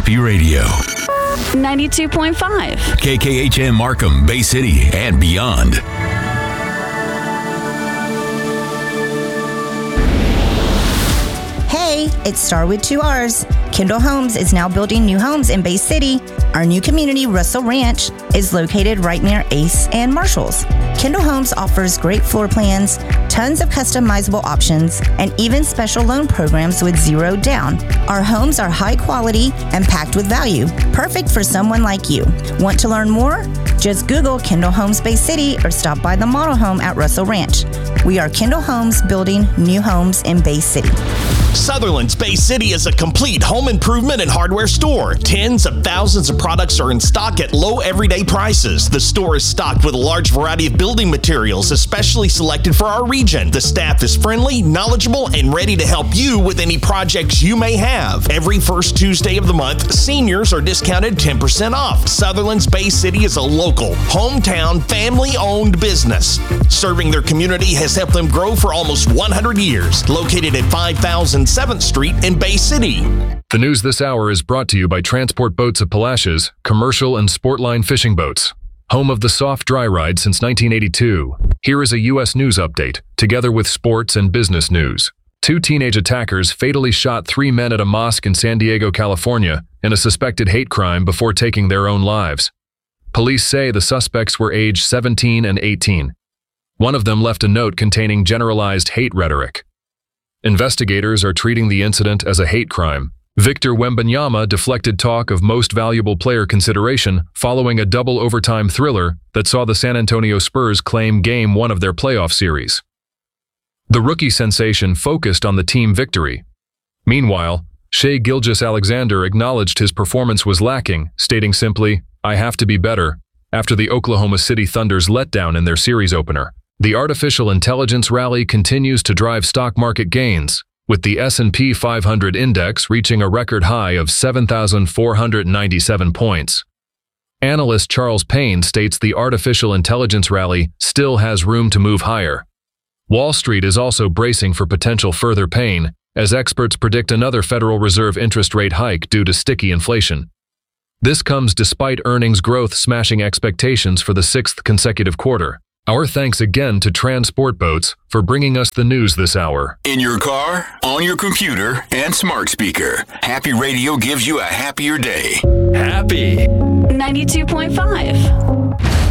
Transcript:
Happy Radio. 92.5. KKHM Markham, Bay City, and beyond. Hey, it's Star with 2 R's. Kendall Homes is now building new homes in Bay City. Our new community, Russell Ranch, is located right near Ace and Marshalls. Kendall Homes offers great floor plans, tons of customizable options, and even special loan programs with 0 down. Our homes are high quality and packed with value, perfect for someone like you. Want to learn more? Just Google Kendall Homes Bay City or stop by the model home at Russell Ranch. We are Kendall Homes, building new homes in Bay City. Sutherland's Bay City is a complete home improvement and hardware store. Tens of thousands of products are in stock at low everyday prices. The store is stocked with a large variety of building materials, especially selected for our region. The staff is friendly, knowledgeable, and ready to help you with any projects you may have. Every first Tuesday of the month, seniors are discounted 10% off. Sutherland's Bay City is a local, hometown, family-owned business. Serving their community has helped them grow for almost 100 years. Located at 5007th Street in Bay City. The news this hour is brought to you by Transport Boats of Palacios, commercial and sportline fishing boats. Home of the soft dry ride since 1982. Here is a U.S. news update, together with sports and business news. 2 teenage attackers fatally shot 3 men at a mosque in San Diego, California, in a suspected hate crime before taking their own lives. Police say the suspects were aged 17 and 18. One of them left a note containing generalized hate rhetoric. Investigators are treating the incident as a hate crime. Victor Wembanyama deflected talk of most valuable player consideration following a double overtime thriller that saw the San Antonio Spurs claim Game 1 of their playoff series. The rookie sensation focused on the team victory. Meanwhile, Shai Gilgeous-Alexander acknowledged his performance was lacking, stating simply, "I have to be better," after the Oklahoma City Thunder's letdown in their series opener. The artificial intelligence rally continues to drive stock market gains, with the S&P 500 index reaching a record high of 7,497 points. Analyst Charles Payne states the artificial intelligence rally still has room to move higher. Wall Street is also bracing for potential further pain, as experts predict another Federal Reserve interest rate hike due to sticky inflation. This comes despite earnings growth smashing expectations for the 6th consecutive quarter. Our thanks again to Transport Boats for bringing us the news this hour. In your car, on your computer, and smart speaker, Happy Radio gives you a happier day. Happy 92.5.